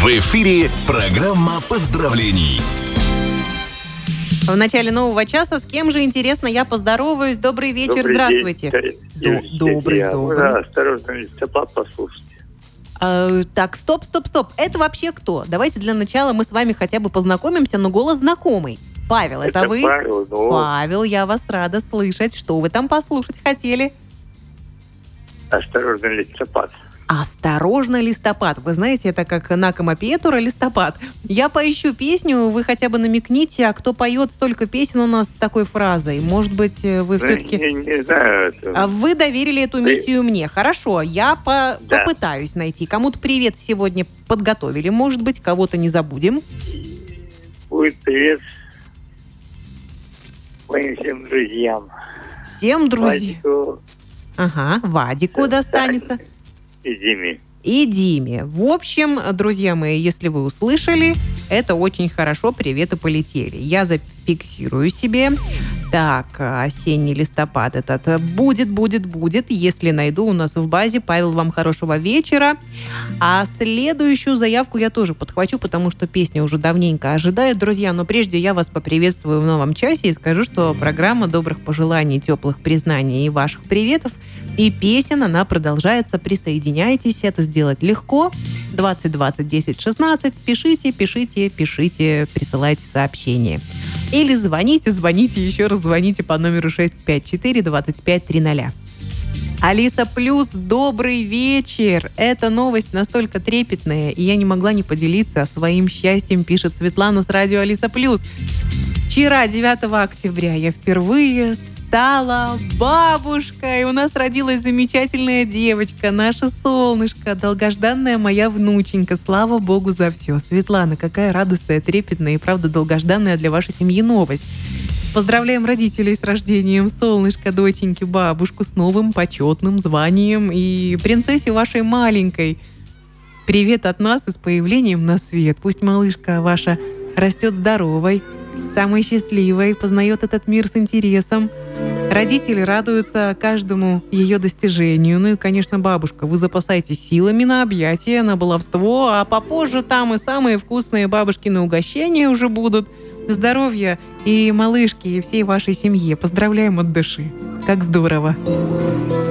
В эфире программа поздравлений. В начале нового часа с кем же, интересно, я поздороваюсь. Добрый вечер, Добрый здравствуйте. День, Добрый. Осторожно, листопад, послушайте. Так, стоп. Это вообще кто? Давайте для начала мы с вами хотя бы познакомимся, но голос знакомый. Павел, это вы? Павел, Павел, я вас рада слышать. Что вы там послушать хотели? осторожно, листопад. «Осторожно, листопад». Вы знаете, это как «Накома Петура» листопад. Я поищу песню, вы хотя бы намекните, а кто поет столько песен у нас с такой фразой? Может быть, вы все-таки... Не знаю. А вы доверили эту миссию мне. Хорошо, я попытаюсь найти. Кому-то привет сегодня подготовили. Может быть, кого-то не забудем. Будет привет моим всем друзьям. Всем друзьям. Вадику Ага, Вадику достанется. и Диме. И Диме. В общем, друзья мои, если вы услышали, это очень хорошо, приветы полетели. Я зафиксирую себе. Так, осенний листопад этот будет. Если найду у нас в базе. Павел, вам хорошего вечера. А следующую заявку я тоже подхвачу, потому что песня уже давненько ожидает, друзья. Но прежде я вас поприветствую в новом часе и скажу, что программа добрых пожеланий, теплых признаний и ваших приветов и песен, она продолжается. Присоединяйтесь, это сделать легко. 20 20 10 16. Пишите, присылайте сообщения. Или звоните, еще раз звоните по номеру 654-2530. Алиса Плюс, добрый вечер. Эта новость настолько трепетная, и я не могла не поделиться своим счастьем, пишет Светлана с радио Алиса Плюс. Вчера, 9 октября, я впервые стала бабушкой. У нас родилась замечательная девочка, наше солнышко, долгожданная моя внученька. Слава Богу за все. Светлана, какая радостная, трепетная и, правда, долгожданная для вашей семьи новость. Поздравляем родителей с рождением солнышка, доченьки, бабушку с новым почетным званием и принцессе вашей маленькой. Привет от нас и с появлением на свет. Пусть малышка ваша растет здоровой, самой счастливой, познает этот мир с интересом. Родители радуются каждому ее достижению. Ну и, конечно, бабушка, вы запасайтесь силами на объятия, на баловство, а попозже там и самые вкусные бабушкины угощения уже будут. Здоровья и малышки, и всей вашей семье. Поздравляем от души. Как здорово.